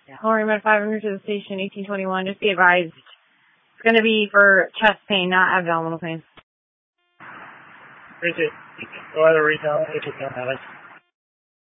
Lori Med 500 to the station, 1821. Just be advised. It's going to be for chest pain, not abdominal pain. Appreciate it. Go ahead and reach out.